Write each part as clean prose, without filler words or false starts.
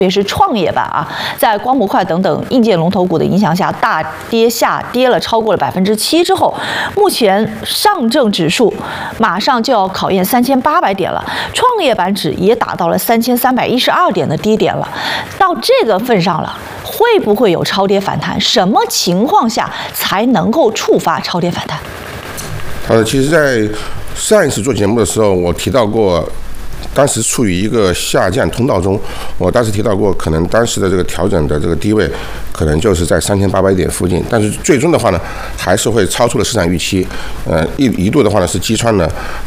别是创业板啊，在光模块等等硬件龙头股的影响下，大跌下跌了超过了7%之后，目前上证指数马上就要考验3800点了，创业板指也达到了3312点的低点了，到这个份上了，会不会有超跌反弹？什么情况下才能够触发超跌反弹？ 其实，在上一次做节目的时候，我提到过。当时处于一个下降通道中，我当时提到过，可能当时的这个调整的这个低位，可能就是在3800点附近，但是最终的话呢，还是会超出了市场预期，一度的话呢是击穿了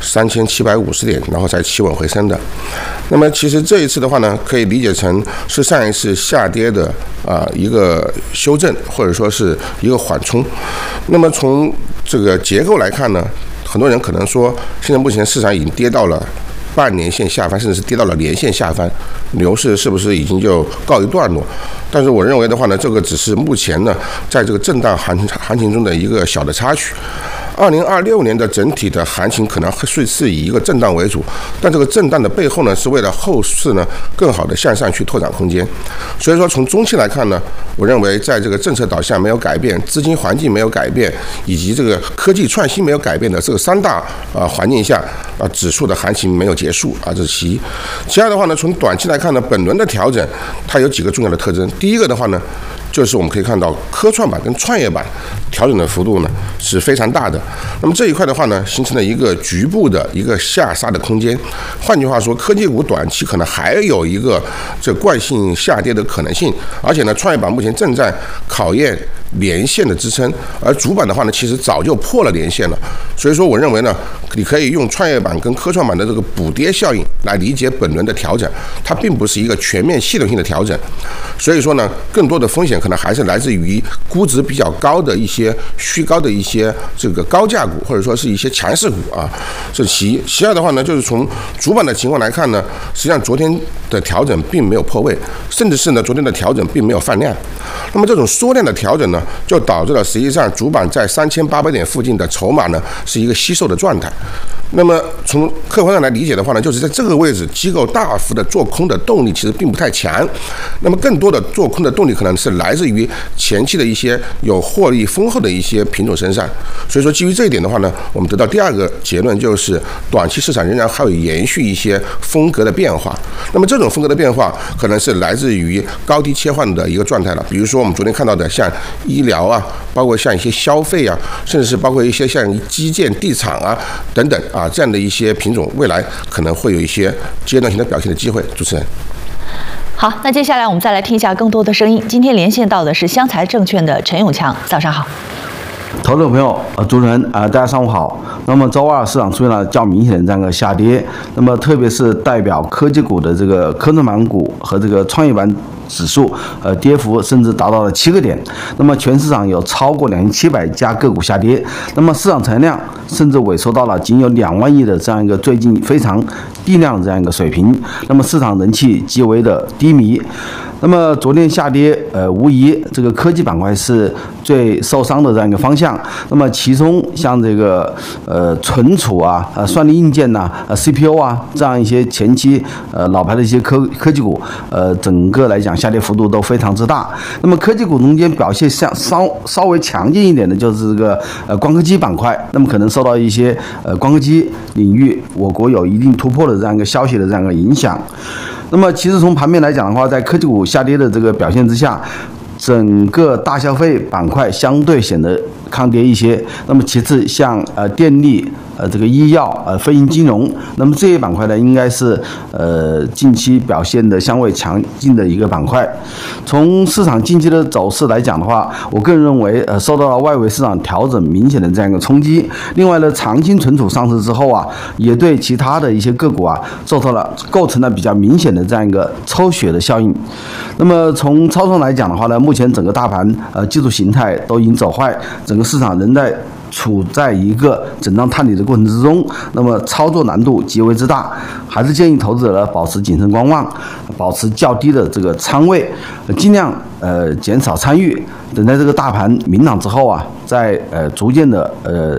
3750点，然后才企稳回升的。那么其实这一次的话呢，可以理解成是上一次下跌的一个修正，或者说是一个缓冲。那么从这个结构来看呢，很多人可能说，现在目前市场已经跌到了半年线下翻，甚至是跌到了年线下翻，牛市是不是已经就告一段落？但是我认为的话呢，这个只是目前呢，在这个震荡行情中的一个小的插曲。2026年的整体的行情可能是以一个震荡为主，但这个震荡的背后呢，是为了后市呢更好的向上去拓展空间。所以说从中期来看呢，我认为在这个政策导向没有改变、资金环境没有改变，以及这个科技创新没有改变的这个3大环境下指数的行情没有结束这是其一。其二的话呢，从短期来看呢，本轮的调整它有几个重要的特征。第一个的话呢，就是我们可以看到科创板跟创业板调整的幅度呢是非常大的。那么这一块的话呢，形成了一个局部的一个下杀的空间。换句话说，科技股短期可能还有一个这惯性下跌的可能性，而且呢，创业板目前正在考验连线的支撑，而主板的话呢，其实早就破了连线了。所以说，我认为呢，你可以用创业板跟科创板的这个补跌效应来理解本轮的调整，它并不是一个全面系统性的调整。所以说呢，更多的风险可能还是来自于估值比较高的一些虚高的一些这个高价股，或者说是一些强势股这是其一。其二的话呢，就是从主板的情况来看呢，实际上昨天的调整并没有破位，甚至是呢昨天的调整并没有放量。那么这种缩量的调整呢，就导致了实际上主板在3800点附近的筹码呢是一个吸售的状态。那么从客观上来理解的话呢，就是在这个位置机构大幅的做空的动力其实并不太强，那么更多的做空的动力可能是来自于前期的一些有获利丰厚的一些品种身上。所以说基于这一点的话呢，我们得到第二个结论，就是短期市场仍然还有延续一些风格的变化。那么这种风格的变化可能是来自于高低切换的一个状态了。比如说我们昨天看到的像医疗包括像一些消费甚至是包括一些像基建地产等等这样的一些品种，未来可能会有一些阶段性的表现的机会。主持人。 好，那接下来我们再来听一下更多的声音。今天连线到的是湘财证券的陈永强，早上好。 投资者朋友，主持人大家上午好。那么周二市场出现了较明显的这样一个下跌，那么特别是代表科技股的这个科创板股和这个创业板指数，跌幅甚至达到了7个点。那么全市场有超过2700家个股下跌，那么市场成交量甚至萎缩到了仅有2万亿的这样一个最近非常低量的这样一个水平。那么市场人气极为的低迷。那么昨天下跌，无疑这个科技板块是最受伤的这样一个方向。那么其中像这个存储算力硬件CPU 这样一些前期老牌的一些科技股，整个来讲下跌幅度都非常之大。那么科技股中间表现稍微强劲一点的就是这个光刻机板块，那么可能受到一些光刻机领域我国有一定突破的这样一个消息的这样一个影响。那么其实从盘面来讲的话，在科技股下跌的这个表现之下，整个大消费板块相对显得抗跌一些。那么其次像电力、这个医药、非银金融，那么这些板块呢，应该是近期表现的相对强劲的一个板块。从市场近期的走势来讲的话，我个人认为受到了外围市场调整明显的这样一个冲击。另外呢，长青存储上市之后也对其他的一些个股构成了比较明显的这样一个抽血的效应。那么从操作来讲的话呢，目前整个大盘技术形态都已经走坏，整个市场仍在处在一个震荡探底的过程之中，那么操作难度极为之大，还是建议投资者呢保持谨慎观望，保持较低的这个仓位，尽量减少参与，等待这个大盘明朗之后再逐渐的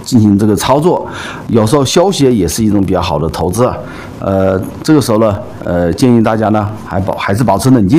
进行这个操作，有时候休息也是一种比较好的投资。这个时候呢，建议大家呢还是保持冷静。